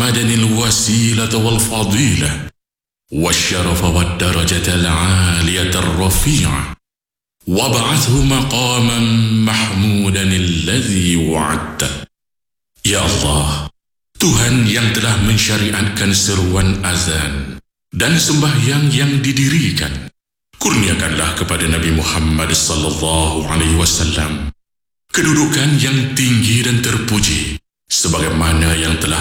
Muhammadan al-wasilata wal-fadilah والشرف والدرجة العالية الرفيعة وابعثه مقاما محمودا الذي وعدته. Ya Allah, Tuhan yang telah mensyariatkan seruan azan dan sembahyang yang didirikan, kurniakanlah kepada Nabi Muhammad sallallahu alaihi wasallam kedudukan yang tinggi dan terpuji sebagaimana yang telah